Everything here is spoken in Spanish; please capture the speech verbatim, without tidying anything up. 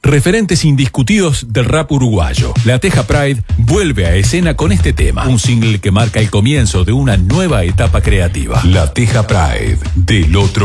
referentes indiscutidos del rap uruguayo. La Teja Pride vuelve a escena con este tema, un single que marca el comienzo de una nueva etapa creativa. La Teja Pride, del otro